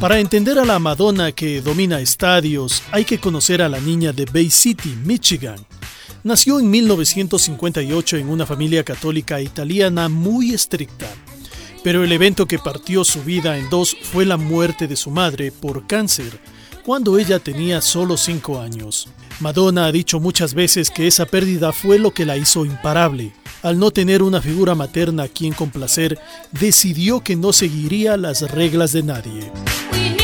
Para entender a la Madonna que domina estadios, hay que conocer a la niña de Bay City, Michigan. Nació en 1958 en una familia católica italiana muy estricta. Pero el evento que partió su vida en dos fue la muerte de su madre por cáncer, cuando ella tenía solo 5 años. Madonna ha dicho muchas veces que esa pérdida fue lo que la hizo imparable. Al no tener una figura materna a quien complacer, decidió que no seguiría las reglas de nadie.